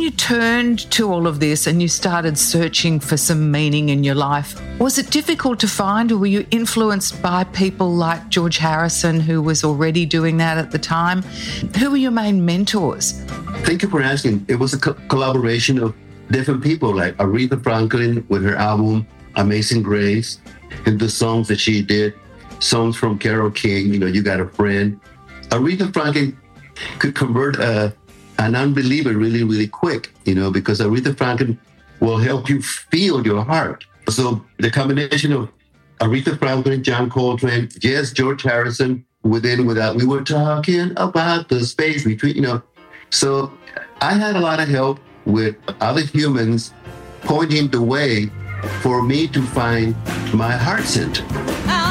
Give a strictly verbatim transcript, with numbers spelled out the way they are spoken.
you turned to all of this and you started searching for some meaning in your life, was it difficult to find, or were you influenced by people like George Harrison, who was already doing that at the time? Who were your main mentors? Thank you for asking. It was a co- collaboration of different people, like Aretha Franklin with her album Amazing Grace, and the songs that she did, songs from Carole King, you know, You Got a Friend. Aretha Franklin could convert a an unbeliever really, really quick, you know, because Aretha Franklin will help you feel your heart. So the combination of Aretha Franklin, John Coltrane, yes, George Harrison, within, without, we were talking about the space between, you know. So I had a lot of help with other humans pointing the way for me to find my heart center.